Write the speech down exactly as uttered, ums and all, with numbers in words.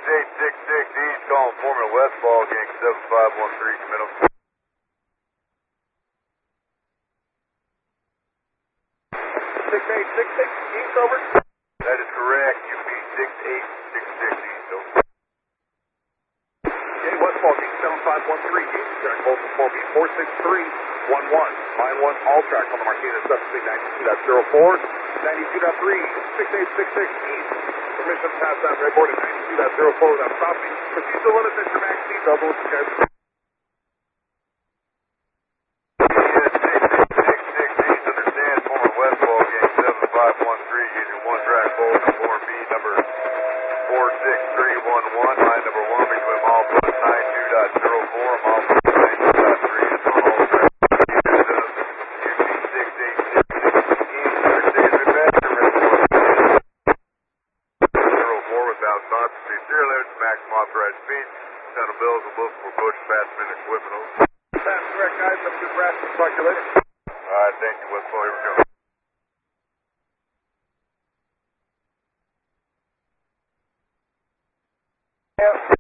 eight six six East, calling Formula West ball gang seven five one three, middle. six eight six six East, over. That is correct, U P six eight six six East, over. Okay, West ball gang seven five one three East, turn hold for four B four six three one one. Line one, all track on the Marquez subspeed ninety-two point zero four, ninety-two point three, six eight six six East. Permission to pass down redboard at ninety-two point zero four without stopping. Proceed to limit Mister Max speed double with the guys. Using one track hold on four B number four six three one one, line number one between mile plus ninety-two point zero four, mile plus ninety-two point three is on all tracks. U P six eight six six East, Mercedes Adventure, zero four without stop, proceed zero limits, maximum authorized speed, ton of bills and books for push, fast minute equipment. That's correct, guys. Up to Nebraska, talk to you later. Alright, thank you, Westfall, here we go. Yeah.